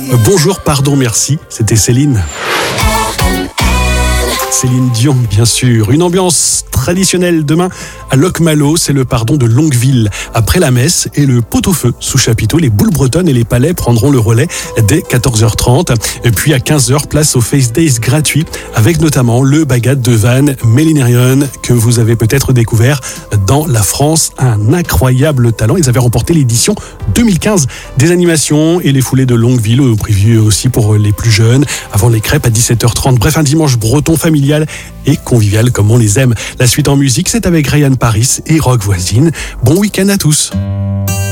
Bonjour, pardon, merci, c'était Céline. Céline Dion, bien sûr. Une ambiance traditionnelle demain à Locmalo, c'est le pardon de Longueville. Après la messe et le pot-au-feu sous chapiteau, les boules bretonnes et les palais prendront le relais dès 14h30. Et puis à 15h, place au Face Days gratuit avec notamment le Bagat de Vannes Mélinérion que vous avez peut-être découvert dans La France. Un incroyable talent. Ils avaient remporté l'édition 2015 des animations et les foulées de Longueville, prévues aussi pour les plus jeunes, avant les crêpes à 17h30. Bref, un dimanche breton familial et convivial comme on les aime. La suite en musique, c'est avec Ryan Paris et Rock Voisine. Bon week-end à tous.